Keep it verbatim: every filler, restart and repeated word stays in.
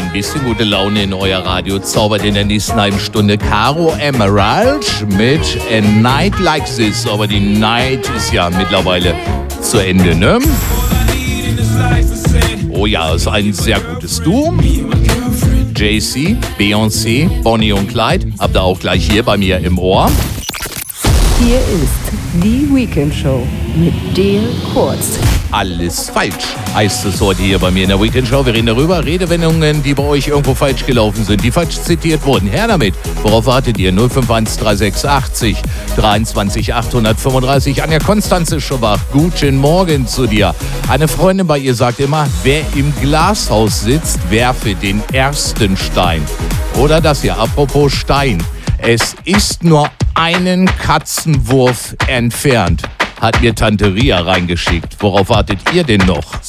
Ein bisschen gute Laune in euer Radio zaubert in der nächsten halben Stunde Caro Emerald mit A Night Like This. Aber die Night ist ja mittlerweile zu Ende, ne? Oh ja, ist ein sehr gutes Duo. Jay-Z, Beyoncé, Bonnie und Clyde. Habt ihr auch gleich hier bei mir im Ohr. Hier ist die Weekend Show mit Dale Kurz. Alles falsch, heißt es heute hier bei mir in der Weekend Show. Wir reden darüber, Redewendungen, die bei euch irgendwo falsch gelaufen sind, die falsch zitiert wurden. Her damit. Worauf wartet ihr? null fünf eins drei sechs achtzig dreiundzwanzig achthundertfünfunddreißig. Anja Konstanze ist schon wach. Guten Morgen zu dir. Eine Freundin bei ihr sagt immer, wer im Glashaus sitzt, werfe den ersten Stein. Oder das hier, apropos Stein. Es ist nur einen Katzenwurf entfernt, hat mir Tante Ria reingeschickt. Worauf wartet ihr denn noch?